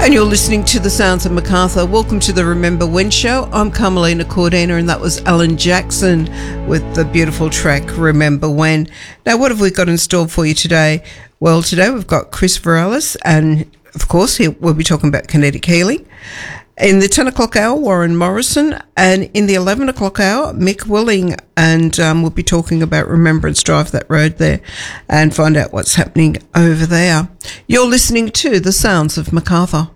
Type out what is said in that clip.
And you're listening to The Sounds of Macarthur. Welcome to the Remember When show. I'm Carmelina Cordina, and that was Alan Jackson with the beautiful track Remember When. Now, what have we got in store for you today? Well, today we've got Chris Varelas, and of course we'll be talking about kinetic healing. In the 10 o'clock hour, Warren Morrison, and in the 11 o'clock hour, Mick Willing, and we'll be talking about Remembrance Drive, that road there, and find out what's happening over there. You're listening to The Sounds of Macarthur.